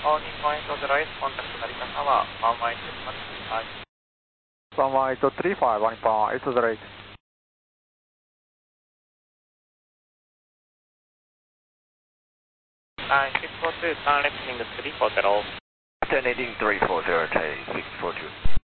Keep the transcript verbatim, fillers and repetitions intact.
All Nippon eight zero eight, contact Narita Tower, one one eight three five. one one eight three five, one Nippon eight zero eight. nine six four two, turn left heading three four zero. Turn heading three four zero, T six four two.